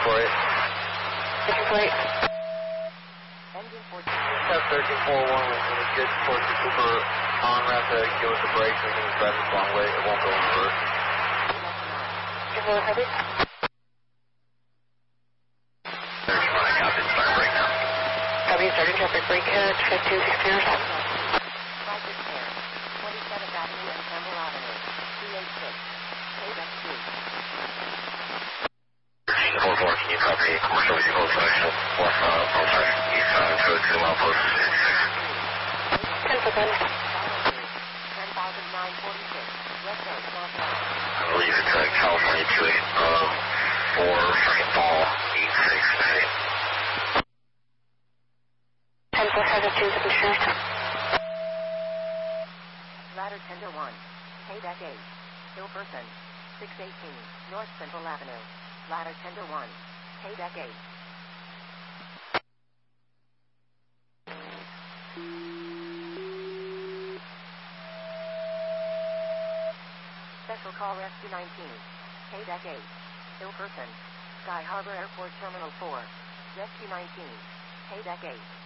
1348. Engine 14. Test 1341 was good for the Cooper on ramp to give us a break. We can drive this long way. It won't go in reverse. Give me a heavy. There's running out. It's starting break now. Copy, starting traffic break. 5260. Private pair. 27th Avenue and Campbell Avenue. 386. Payback 2. 44, can you copy commercial vehicle selection? West Postage, eastbound to 2 mile post 10 for 10. 10,946. West End, Northwest. I believe it's California 28, 4 second ball, 86. 10 for 727 Sheriff. Ladder Tender 1. Payback 8. Hill Person. 618. North Central Avenue. Ladder Tender 1. Payback 8. Special Call Rescue 19. Payback 8. Hill Person. Sky Harbor Airport Terminal 4. Rescue 19. Payback 8.